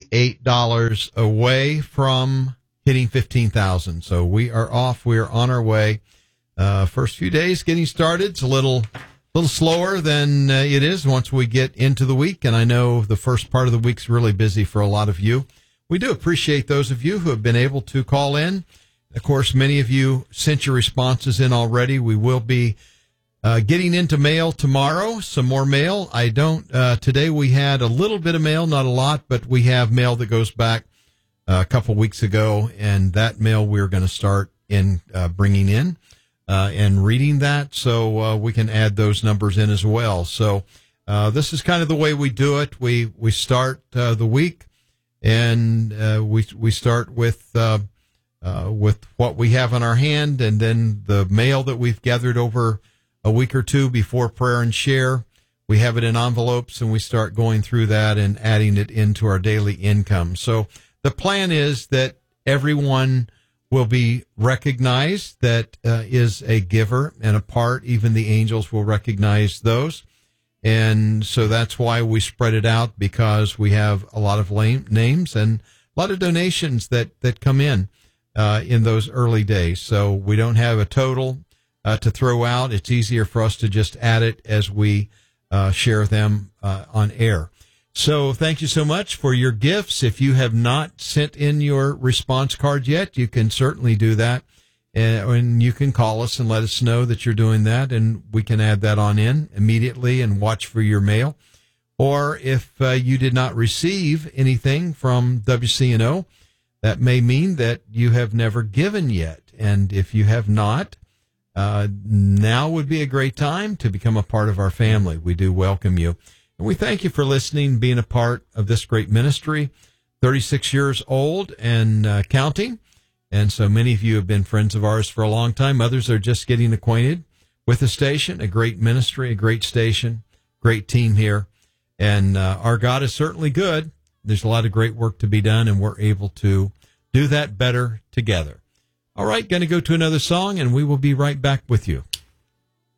$48 away from hitting 15,000. So we are off. We are on our way. First few days getting started. It's a little slower than it is once we get into the week. And I know the first part of the week's really busy for a lot of you. We do appreciate those of you who have been able to call in. Of course, many of you sent your responses in already. We will be getting into mail tomorrow, some more mail. Today we had a little bit of mail, not a lot, but we have mail that goes back a couple weeks ago, and that mail we're going to start bringing in and reading that, so we can add those numbers in as well. So this is kind of the way we do it. We start the week, and we start with what we have in our hand, and then the mail that we've gathered over a week or two before prayer and share. We have it in envelopes, and we start going through that and adding it into our daily income. So the plan is that everyone will be recognized that is a giver and a part. Even the angels will recognize those. And so that's why we spread it out, because we have a lot of names and a lot of donations that come in those early days. So we don't have a total to throw out. It's easier for us to just add it as we share them on air. So thank you so much for your gifts. If you have not sent in your response card yet, you can certainly do that. And you can call us and let us know that you're doing that, and we can add that on in immediately and watch for your mail. Or if you did not receive anything from WCNO, that may mean that you have never given yet. And if you have not, now would be a great time to become a part of our family. We do welcome you. And we thank you for listening, being a part of this great ministry, 36 years old and counting. And so many of you have been friends of ours for a long time. Others are just getting acquainted with the station, a great ministry, a great station, great team here. And our God is certainly good. There's a lot of great work to be done, and we're able to do that better together. All right, going to go to another song, and we will be right back with you.